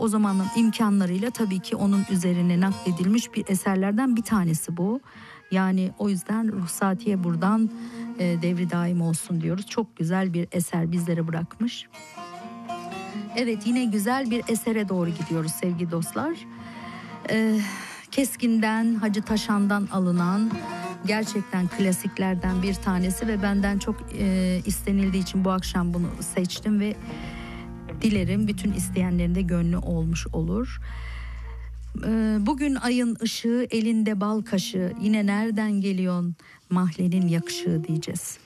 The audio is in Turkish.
o zamanın imkanlarıyla tabii ki onun üzerine nakledilmiş bir eserlerden bir tanesi bu. Yani o yüzden Ruhsati'ye buradan devri daim olsun diyoruz. Çok güzel bir eser bizlere bırakmış. Evet, yine güzel bir esere doğru gidiyoruz sevgili dostlar. Keskin'den, Hacı Taşan'dan alınan gerçekten klasiklerden bir tanesi ve benden çok istenildiği için bu akşam bunu seçtim ve dilerim bütün isteyenlerin de gönlü olmuş olur. Bugün ayın ışığı, elinde bal kaşığı, yine nereden geliyorsun mahlenin yakışığı diyeceğiz.